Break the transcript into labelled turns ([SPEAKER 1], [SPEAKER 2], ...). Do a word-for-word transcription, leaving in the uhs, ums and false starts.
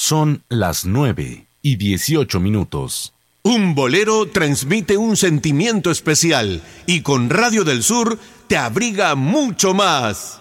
[SPEAKER 1] Son las nueve y dieciocho minutos.
[SPEAKER 2] Un bolero transmite un sentimiento especial y con Radio del Sur te abriga mucho más.